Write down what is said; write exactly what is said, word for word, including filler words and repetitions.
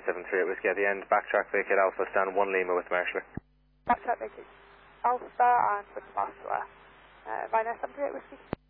seven three eight Whiskey at the end. Backtrack vacate Alpha, stand one Lima with Marshall. Backtrack vacate Alpha and with Marshall. Uh, Ryanair seven three eight Whiskey.